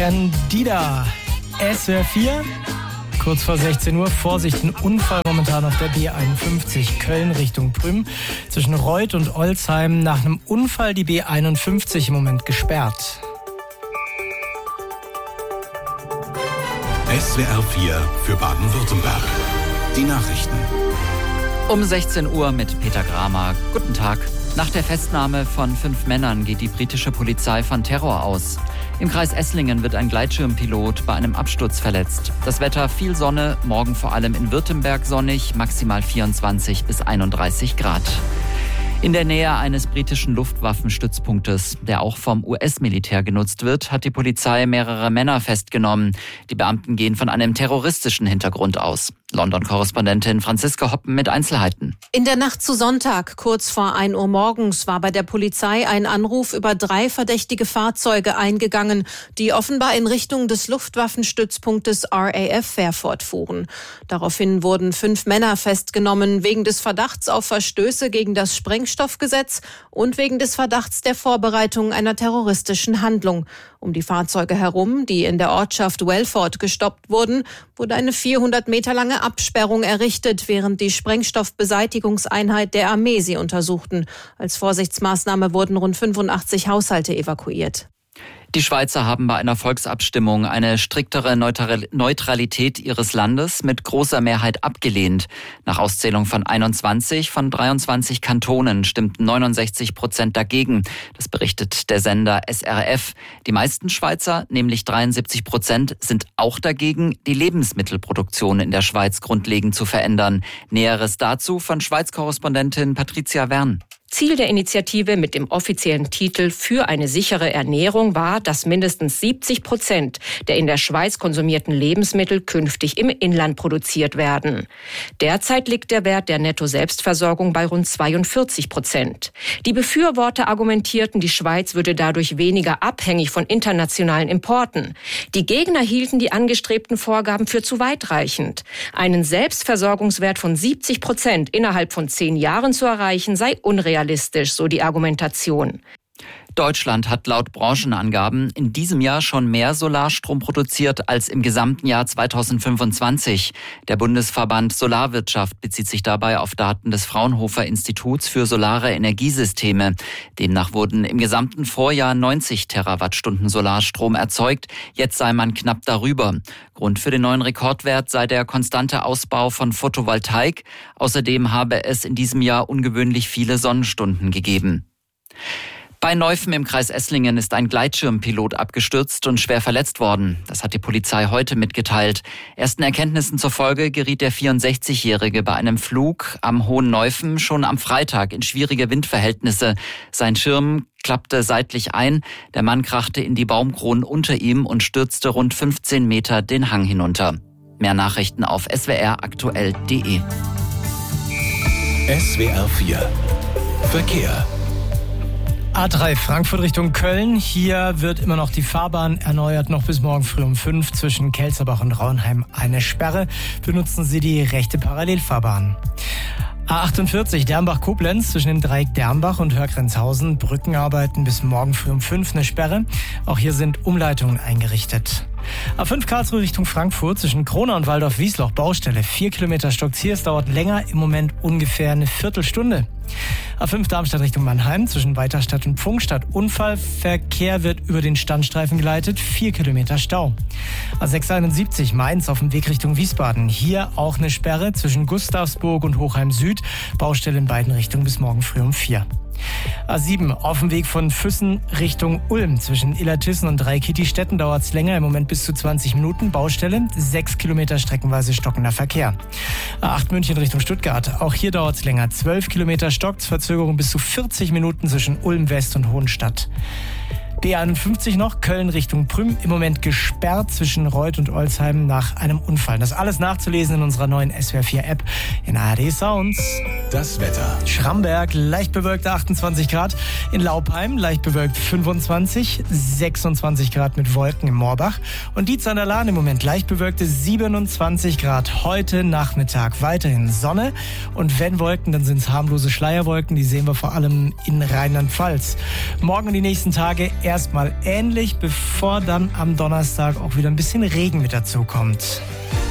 Candida. SWR 4, kurz vor 16 Uhr. Vorsicht, ein Unfall momentan auf der B51 Köln Richtung Prüm. Zwischen Reuth und Olsheim nach einem Unfall die B51 im Moment gesperrt. SWR 4 für Baden-Württemberg. Die Nachrichten. Um 16 Uhr mit Peter Gramer. Guten Tag. Nach der Festnahme von 5 Männern geht die britische Polizei von Terror aus. Im Kreis Esslingen wird ein Gleitschirmpilot bei einem Absturz verletzt. Das Wetter viel Sonne, morgen vor allem in Württemberg sonnig, maximal 24 bis 31 Grad. In der Nähe eines britischen Luftwaffenstützpunktes, der auch vom US-Militär genutzt wird, hat die Polizei mehrere Männer festgenommen. Die Beamten gehen von einem terroristischen Hintergrund aus. London-Korrespondentin Franziska Hoppen mit Einzelheiten. In der Nacht zu Sonntag, kurz vor 1 Uhr morgens, war bei der Polizei ein Anruf über 3 verdächtige Fahrzeuge eingegangen, die offenbar in Richtung des Luftwaffenstützpunktes RAF Fairford fuhren. Daraufhin wurden 5 Männer festgenommen, wegen des Verdachts auf Verstöße gegen das Sprengstoffgesetz und wegen des Verdachts der Vorbereitung einer terroristischen Handlung. Um die Fahrzeuge herum, die in der Ortschaft Welford gestoppt wurden, wurde eine 400 Meter lange Absperrung errichtet, während die Sprengstoffbeseitigungseinheit der Armee sie untersuchten. Als Vorsichtsmaßnahme wurden rund 85 Haushalte evakuiert. Die Schweizer haben bei einer Volksabstimmung eine striktere Neutralität ihres Landes mit großer Mehrheit abgelehnt. Nach Auszählung von 21 von 23 Kantonen stimmten 69% dagegen. Das berichtet der Sender SRF. Die meisten Schweizer, nämlich 73%, sind auch dagegen, die Lebensmittelproduktion in der Schweiz grundlegend zu verändern. Näheres dazu von Schweiz-Korrespondentin Patricia Wern. Ziel der Initiative mit dem offiziellen Titel Für eine sichere Ernährung war, dass mindestens 70% der in der Schweiz konsumierten Lebensmittel künftig im Inland produziert werden. Derzeit liegt der Wert der Netto-Selbstversorgung bei rund 42%. Die Befürworter argumentierten, die Schweiz würde dadurch weniger abhängig von internationalen Importen. Die Gegner hielten die angestrebten Vorgaben für zu weitreichend. Einen Selbstversorgungswert von 70% innerhalb von 10 Jahren zu erreichen, sei unrealistisch, so die Argumentation. Deutschland hat laut Branchenangaben in diesem Jahr schon mehr Solarstrom produziert als im gesamten Jahr 2025. Der Bundesverband Solarwirtschaft bezieht sich dabei auf Daten des Fraunhofer Instituts für solare Energiesysteme. Demnach wurden im gesamten Vorjahr 90 Terawattstunden Solarstrom erzeugt. Jetzt sei man knapp darüber. Grund für den neuen Rekordwert sei der konstante Ausbau von Photovoltaik. Außerdem habe es in diesem Jahr ungewöhnlich viele Sonnenstunden gegeben. Bei Neuffen im Kreis Esslingen ist ein Gleitschirmpilot abgestürzt und schwer verletzt worden. Das hat die Polizei heute mitgeteilt. Ersten Erkenntnissen zufolge geriet der 64-Jährige bei einem Flug am Hohen Neuffen schon am Freitag in schwierige Windverhältnisse. Sein Schirm klappte seitlich ein. Der Mann krachte in die Baumkronen unter ihm und stürzte rund 15 Meter den Hang hinunter. Mehr Nachrichten auf swraktuell.de. SWR 4 Verkehr. A3 Frankfurt Richtung Köln. Hier wird immer noch die Fahrbahn erneuert, noch bis morgen früh um 5 zwischen Kelzerbach und Raunheim eine Sperre. Benutzen Sie die rechte Parallelfahrbahn. A48 Dernbach-Koblenz zwischen dem Dreieck Dernbach und Hörgrenzhausen. Brückenarbeiten bis morgen früh um 5 eine Sperre. Auch hier sind Umleitungen eingerichtet. A5 Karlsruhe Richtung Frankfurt zwischen Krona und Waldorf-Wiesloch Baustelle. 4 Kilometer stockt's hier. Es dauert länger, im Moment ungefähr eine Viertelstunde. A5 Darmstadt Richtung Mannheim zwischen Weiterstadt und Pfungstadt. Unfallverkehr wird über den Standstreifen geleitet. 4 Kilometer Stau. A671 Mainz auf dem Weg Richtung Wiesbaden. Hier auch eine Sperre zwischen Gustavsburg und Hochheim Süd. Baustelle in beiden Richtungen bis morgen früh um 4. A7 auf dem Weg von Füssen Richtung Ulm. Zwischen Illertissen und Dreikitti-Städten dauert es länger, im Moment bis zu 20 Minuten. Baustelle, 6 Kilometer streckenweise stockender Verkehr. A8 München Richtung Stuttgart. Auch hier dauert es länger. 12 Kilometer stockt, Verzögerung bis zu 40 Minuten zwischen Ulm West und Hohenstadt. B51 noch, Köln Richtung Prüm, im Moment gesperrt zwischen Reuth und Olsheim nach einem Unfall. Das alles nachzulesen in unserer neuen SWR 4 App in ARD Sounds. Das Wetter. Schramberg, leicht bewölkt 28 Grad. In Laupheim, leicht bewölkt 25, 26 Grad mit Wolken im Moorbach. Und Dietz an der Lahn im Moment leicht bewölkte 27 Grad. Heute Nachmittag weiterhin Sonne. Und wenn Wolken, dann sind es harmlose Schleierwolken. Die sehen wir vor allem in Rheinland-Pfalz. Morgen und die nächsten Tage erstmal ähnlich, bevor dann am Donnerstag auch wieder ein bisschen Regen mit dazu kommt.